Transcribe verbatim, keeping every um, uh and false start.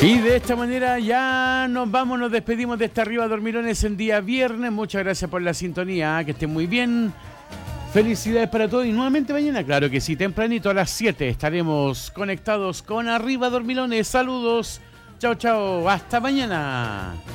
Y de esta manera ya nos vamos, nos despedimos de esta Arriba Dormilones en día viernes. Muchas gracias por la sintonía, que estén muy bien. Felicidades para todos y nuevamente mañana, claro que sí, tempranito a las siete estaremos conectados con Arriba Dormilones. Saludos, chao, chao, hasta mañana.